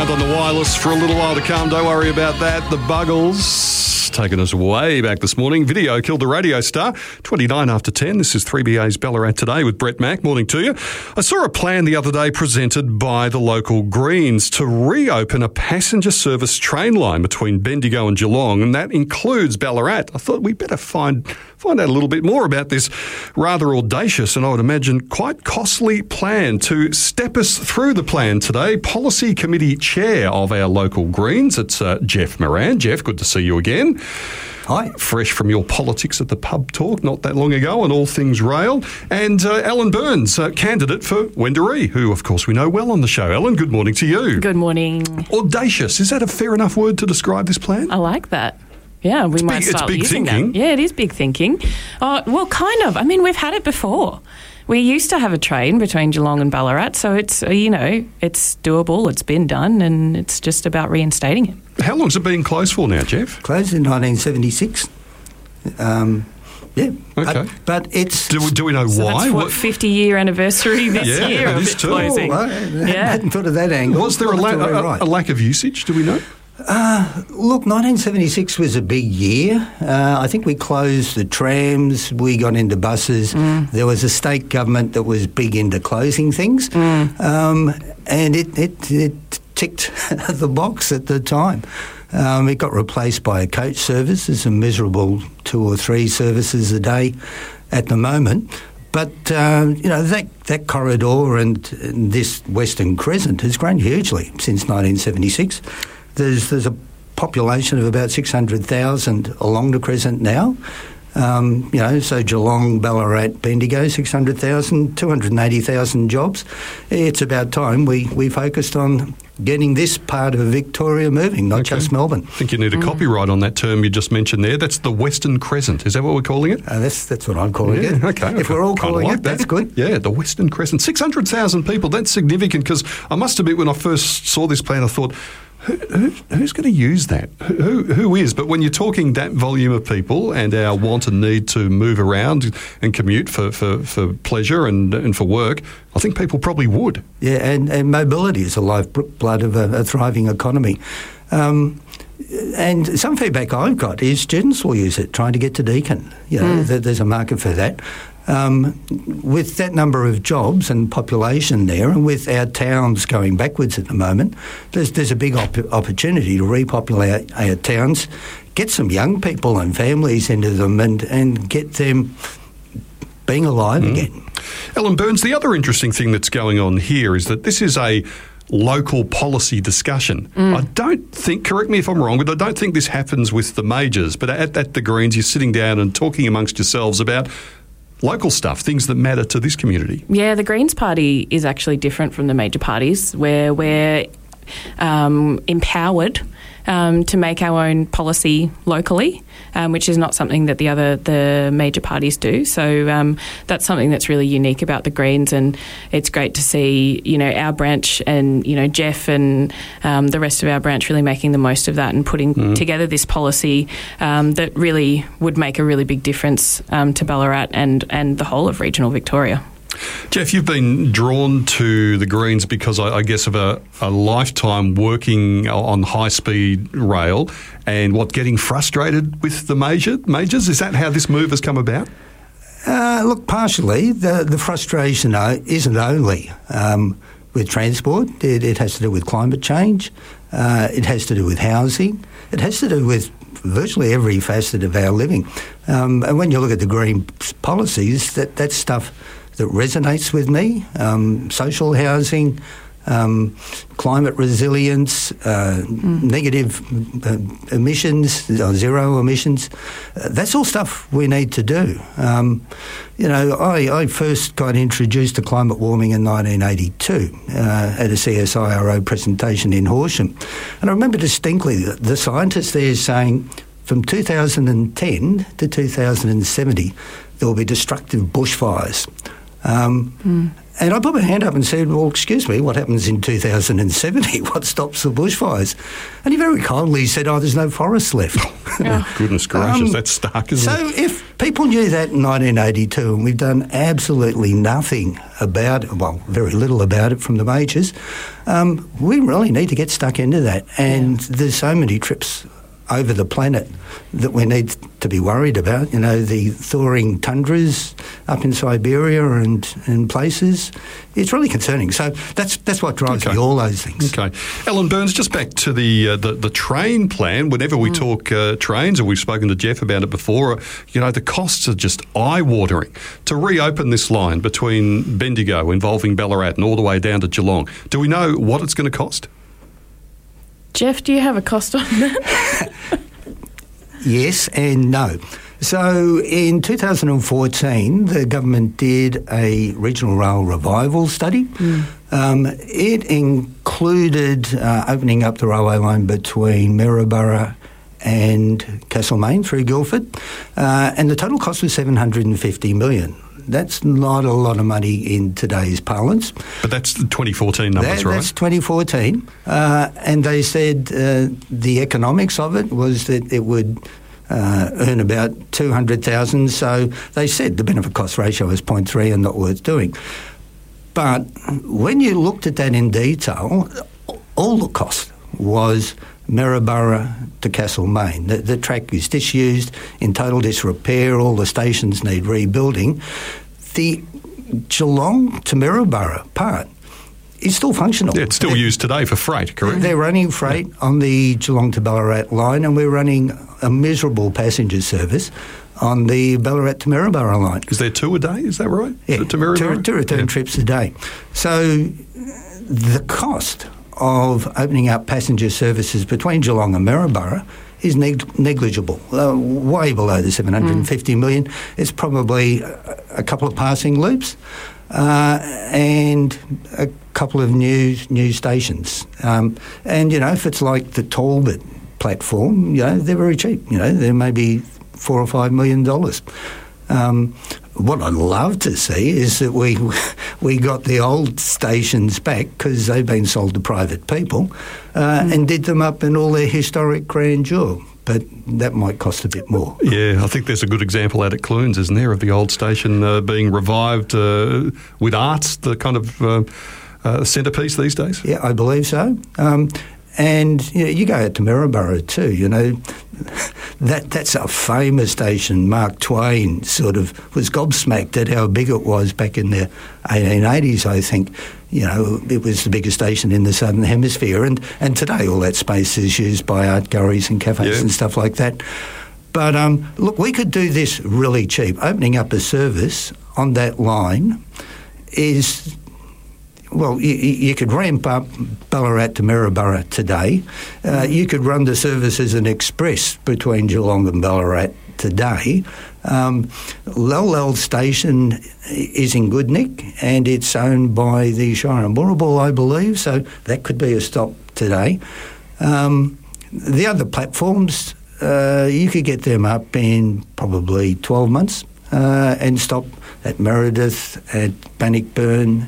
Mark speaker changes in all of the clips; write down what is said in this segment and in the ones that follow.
Speaker 1: around on the wireless for a little while to come. Don't worry about that. The Buggles taking us way back this morning. Video killed the radio star. 29 after 10. This is 3BA's Ballarat Today with Brett Mack. Morning to you. I saw a plan the other day presented by the local Greens to reopen a passenger service train line between Bendigo and Geelong, and that includes Ballarat. I thought we better find out a little bit more about this rather audacious and I would imagine quite costly plan. To step us through the plan today, Policy Committee Chair of our local Greens, it's Jeff Moran. Jeff, good to see you again.
Speaker 2: Hi.
Speaker 1: Fresh from your politics at the pub talk not that long ago on all things rail. And Ellen Burns, candidate for Wendouree, who of course we know well on the show. Ellen, good morning to you.
Speaker 3: Good morning.
Speaker 1: Audacious, is that a fair enough word to describe this plan?
Speaker 3: I like that. Yeah, we might start using that. Yeah, it is big thinking. Well, kind of. I mean, we've had it before. We used to have a train between Geelong and Ballarat, so it's, it's doable, it's been done, and it's just about reinstating it.
Speaker 1: How long's it been closed for now, Jeff?
Speaker 2: Closed in 1976. Yeah.
Speaker 1: Okay.
Speaker 2: But it's...
Speaker 1: Do we know why?
Speaker 3: That's 50-year anniversary this year of it closing.
Speaker 2: I hadn't thought of that angle.
Speaker 1: Was there a lack of usage, do we know?
Speaker 2: Look, 1976 was a big year. I think we closed the trams, we got into buses. There was a state government that was big into closing things, and it ticked the box at the time. It got replaced by a coach service. There's a miserable 2 or 3 services a day at the moment. But, that corridor and this Western Crescent has grown hugely since 1976. There's a population of about 600,000 along the Crescent now. So Geelong, Ballarat, Bendigo, 600,000, 280,000 jobs. It's about time we focused on getting this part of Victoria moving, not just Melbourne.
Speaker 1: I think you need a copyright on that term you just mentioned there. That's the Western Crescent. Is that what we're calling it?
Speaker 2: That's what I'm calling it.
Speaker 1: Okay.
Speaker 2: If we're all calling it, that's good.
Speaker 1: Yeah, the Western Crescent. 600,000 people, that's significant because I must admit when I first saw this plan I thought, who's going to use that? Who is? But when you're talking that volume of people and our want and need to move around and commute for pleasure and for work, I think people probably would. Yeah,
Speaker 2: and mobility is the lifeblood of a thriving economy. And some feedback I've got is students will use it, trying to get to Deakin. There's a market for that. With that number of jobs and population there, and with our towns going backwards at the moment, there's a big opportunity to repopulate our towns, get some young people and families into them and get them being alive again.
Speaker 1: Ellen Burns, the other interesting thing that's going on here is that this is a local policy discussion. I don't think, correct me if I'm wrong, but I don't think this happens with the majors. But at the Greens, you're sitting down and talking amongst yourselves about local stuff, things that matter to this community.
Speaker 3: Yeah, the Greens Party is actually different from the major parties, where we're empowered to make our own policy locally, which is not something that the major parties do. So that's something that's really unique about the Greens, and it's great to see our branch and Jeff and the rest of our branch really making the most of that and putting together this policy that really would make a really big difference to Ballarat and the whole of regional Victoria.
Speaker 1: Jeff, you've been drawn to the Greens because I guess of a lifetime working on high-speed rail and getting frustrated with the majors. Is that how this move has come about?
Speaker 2: Look, partially. The frustration isn't only with transport. It has to do with climate change. It has to do with housing. It has to do with virtually every facet of our living. And when you look at the Green policies, that's stuff that resonates with me. Social housing, climate resilience, negative emissions, zero emissions. That's all stuff we need to do. I first got introduced to climate warming in 1982 at a CSIRO presentation in Horsham. And I remember distinctly the scientists there saying from 2010 to 2070 there will be destructive bushfires. And I put my hand up and said, well, excuse me, what happens in 2070? What stops the bushfires? And he very kindly said, there's no forests left.
Speaker 1: Oh, goodness gracious, that's stark, isn't it?
Speaker 2: So if people knew that in 1982 and we've done absolutely nothing about it, well, very little about it from the majors, we really need to get stuck into that. And there's so many trips over the planet that we need to be worried about. You know, the thawing tundras up in Siberia and places. It's really concerning. So that's what drives me, all those things.
Speaker 1: Okay. Alan Burns, just back to the train plan. Whenever we talk trains, and we've spoken to Jeff about it before, you know, the costs are just eye-watering. To reopen this line between Bendigo, involving Ballarat, and all the way down to Geelong, do we know what it's going to cost?
Speaker 3: Jeff, do you have a cost on that?
Speaker 2: Yes and no. So in 2014, the government did a regional rail revival study. It included opening up the railway line between Maryborough and Castlemaine through Guildford, and the total cost was $750 million. That's not a lot of money in today's parlance.
Speaker 1: But that's the 2014 numbers, right?
Speaker 2: That's 2014. And they said the economics of it was that it would earn about $200,000. So they said the benefit-cost ratio is 0.3 and not worth doing. But when you looked at that in detail, all the cost was Maryborough to Castlemaine. The track is disused, in total disrepair, all the stations need rebuilding. The Geelong to Maryborough part is still functional.
Speaker 1: Yeah, it's still used today for freight, correct?
Speaker 2: They're running freight on the Geelong to Ballarat line, and we're running a miserable passenger service on the Ballarat to Maryborough line.
Speaker 1: Is there 2 a day, is that right?
Speaker 2: Yeah,
Speaker 1: to Maryborough?
Speaker 2: two return trips a day. So the cost of opening up passenger services between Geelong and Maryborough is negligible, way below the $750 million. It's probably a couple of passing loops and a couple of new stations. And, you know, if it's like the Talbot platform, you know, they're very cheap. You know, they're maybe $4 or $5 million. What I'd love to see is that we got the old stations back because they've been sold to private people and did them up in all their historic grandeur. But that might cost a bit more.
Speaker 1: Yeah, I think there's a good example out at Clunes, isn't there, of the old station being revived with arts, the kind of centrepiece these days?
Speaker 2: Yeah, I believe so. And you know, you go out to Maryborough too, you know, that's a famous station. Mark Twain sort of was gobsmacked at how big it was back in the 1880s, I think. You know, it was the biggest station in the Southern Hemisphere. And today all that space is used by art galleries and cafes and stuff like that. But look, we could do this really cheap. Opening up a service on that line is... Well, you could ramp up Ballarat to Maryborough today. You could run the service as an express between Geelong and Ballarat today. Lowell Station is in good nick, and it's owned by the Shire and Moorabool, I believe, so that could be a stop today. The other platforms, you could get them up in probably 12 months and stop at Meredith, at Bannockburn.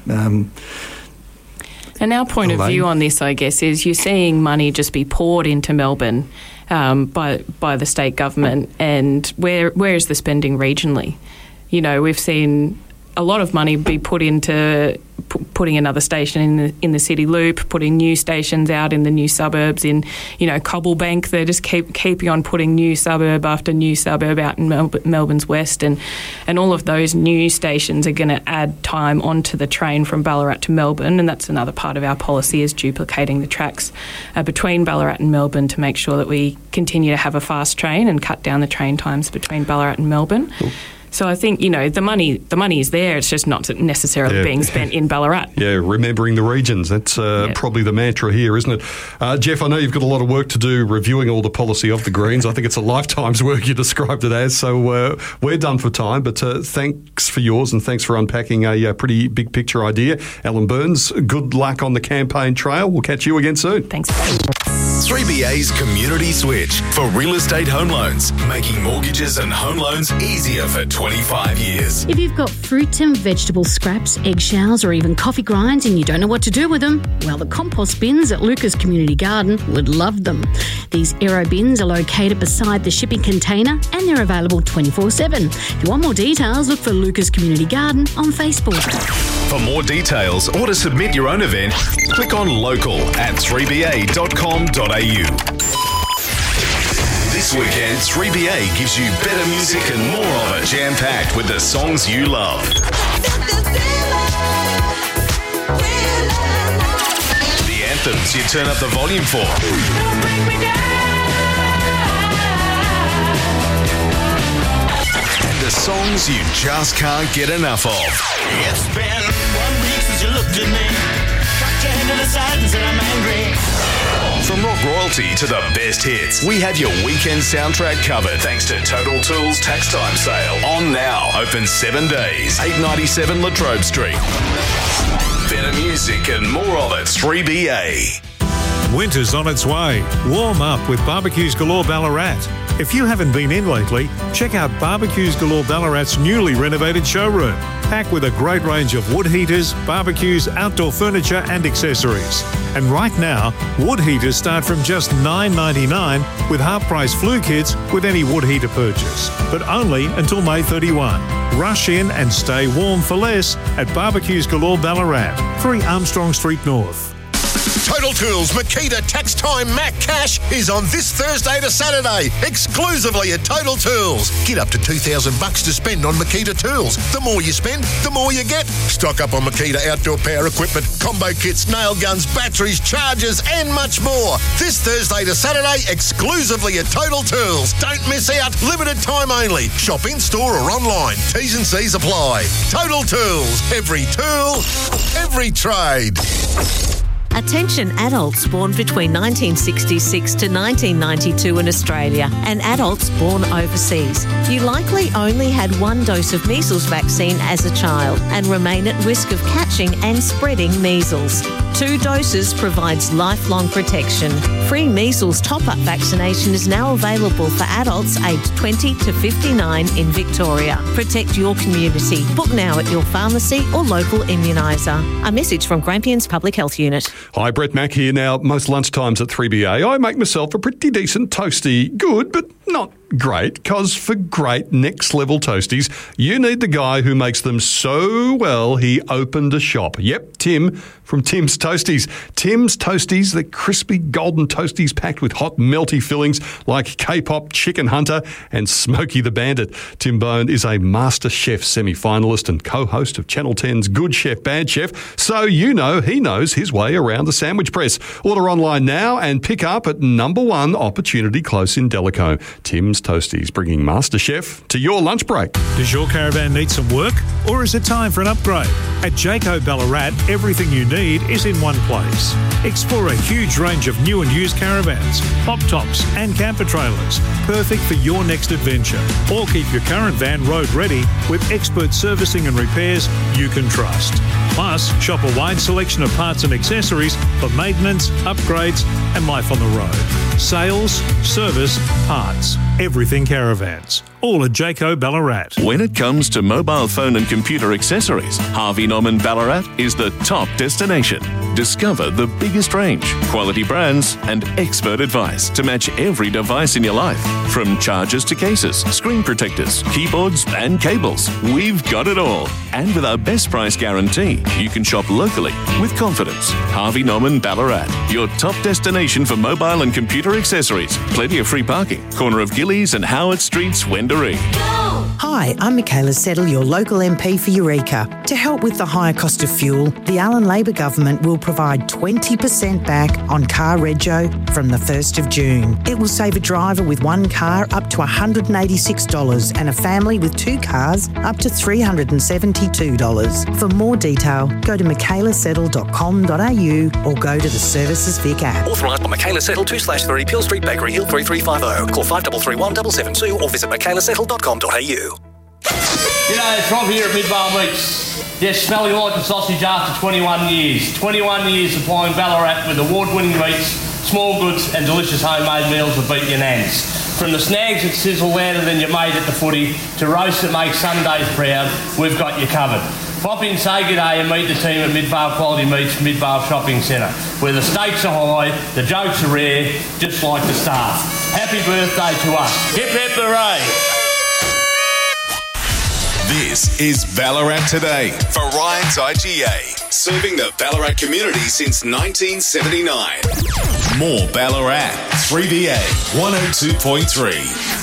Speaker 3: And our point of view on this, I guess, is you're seeing money just be poured into Melbourne by the state government, and where is the spending regionally? You know, we've seen a lot of money be put into putting another station in the city loop, putting new stations out in the new suburbs. In, you know, Cobblebank, they just keeping on putting new suburb after new suburb out in Melbourne's west, and all of those new stations are going to add time onto the train from Ballarat to Melbourne, and that's another part of our policy, is duplicating the tracks between Ballarat and Melbourne to make sure that we continue to have a fast train and cut down the train times between Ballarat and Melbourne. Cool. So I think, you know, the money is there. It's just not necessarily being spent in Ballarat.
Speaker 1: Yeah, remembering the regions. That's probably the mantra here, isn't it? Jeff, I know you've got a lot of work to do reviewing all the policy of the Greens. I think it's a lifetime's work you described it as. So we're done for time, but thanks for yours, and thanks for unpacking a pretty big picture idea. Alan Burns, good luck on the campaign trail. We'll catch you again soon.
Speaker 3: Thanks.
Speaker 4: 3BA's Community Switch for real estate home loans, making mortgages and home loans easier for 25 years.
Speaker 5: If you've got fruit and vegetable scraps, eggshells or even coffee grinds and you don't know what to do with them, well, the compost bins at Lucas Community Garden would love them. These aero bins are located beside the shipping container and they're available 24/7. If you want more details, look for Lucas Community Garden on Facebook.
Speaker 4: For more details or to submit your own event, click on local at 3ba.com.au. This weekend, 3BA gives you better music and more of it, jam-packed with the songs you love. The anthems you turn up the volume for. And the songs you just can't get enough of.
Speaker 6: It's been 1 week since you looked at me. Got your hand to the side and said I'm angry.
Speaker 4: From rock royalty to the best hits, we have your weekend soundtrack covered thanks to Total Tools Tax Time Sale. On now, open 7 days, 897 Latrobe Street. Better music and more of it, 3BA.
Speaker 7: Winter's on its way. Warm up with Barbecues Galore Ballarat. If you haven't been in lately, check out Barbecues Galore Ballarat's newly renovated showroom, packed with a great range of wood heaters, barbecues, outdoor furniture and accessories. And right now, wood heaters start from just $9.99 with half-price flue kits with any wood heater purchase, but only until May 31. Rush in and stay warm for less at Barbecues Galore Ballarat, 3 Armstrong Street North.
Speaker 8: Total Tools Makita Tax Time Mac Cash is on this Thursday to Saturday, exclusively at Total Tools. Get up to $2,000 to spend on Makita tools. The more you spend, the more you get. Stock up on Makita outdoor power equipment, combo kits, nail guns, batteries, chargers, and much more. This Thursday to Saturday, exclusively at Total Tools. Don't miss out. Limited time only. Shop in store or online. T's and C's apply. Total Tools. Every tool, every trade.
Speaker 9: Attention adults born between 1966 to 1992 in Australia and adults born overseas. You likely only had 1 dose of measles vaccine as a child and remain at risk of catching and spreading measles. 2 doses provides lifelong protection. Free measles top-up vaccination is now available for adults aged 20 to 59 in Victoria. Protect your community. Book now at your pharmacy or local immuniser. A message from Grampians Public Health Unit.
Speaker 1: Hi, Brett Mack here. Now, most lunchtimes at 3BA, I make myself a pretty decent toastie. Good, but not great, because for great next-level toasties, you need the guy who makes them so well he opened a shop. Yep, Tim from Tim's Toasties. Tim's Toasties, the crispy golden toasties packed with hot melty fillings like K-pop, Chicken Hunter and Smokey the Bandit. Tim Bone is a Master Chef semi-finalist and co-host of Channel 10's Good Chef, Bad Chef, so you know he knows his way around the sandwich press. Order online now and pick up at number 1 opportunity close in Delco. Tim's Toasties, bringing Master Chef to your lunch break.
Speaker 7: Does your caravan need some work, or is it time for an upgrade? At Jayco Ballarat, everything you need is in one place. Explore a huge range of new and used caravans, pop tops and camper trailers, perfect for your next adventure. Or keep your current van road ready with expert servicing and repairs you can trust. Plus, shop a wide selection of parts and accessories for maintenance, upgrades and life on the road. Sales, service, parts, everything caravans. All at Jayco Ballarat.
Speaker 10: When it comes to mobile phone and computer accessories, Harvey Norman Ballarat is the top destination. Discover the biggest range, quality brands and expert advice to match every device in your life. From chargers to cases, screen protectors, keyboards and cables, we've got it all. And with our best price guarantee, you can shop locally with confidence. Harvey Norman Ballarat, your top destination for mobile and computer accessories. Plenty of free parking. Corner of Gillies and Howard Streets, Wendouree.
Speaker 11: Hi, I'm Michaela Settle, your local MP for Eureka. To help with the higher cost of fuel, the Allen Labor Government will provide 20% back on car rego from the 1st of June. It will save a driver with 1 car up to $186 and a family with 2 cars up to $372. For more detail, go to michaelasettle.com.au or go to the Services Vic app.
Speaker 12: Authorised by Michaela Settle, 2/3 Peel Street, Bakery Hill 3350. Call 5331 772 or visit michaelasettle.com.au.
Speaker 13: G'day, it's Rob here at Midvale Meats. Yes, smelling like a sausage after 21 years. 21 years supplying Ballarat with award-winning meats, small goods and delicious homemade meals will beat your nans. From the snags that sizzle louder than your mate at the footy to roasts that make Sundays proud, we've got you covered. Pop in, say good day and meet the team at Midvale Quality Meats, Midvale Shopping Centre, where the stakes are high, the jokes are rare, just like the staff. Happy birthday to us. Hip hip hooray!
Speaker 4: This is Ballarat Today for Ryan's IGA, serving the Ballarat community since 1979. More Ballarat, 3BA 102.3.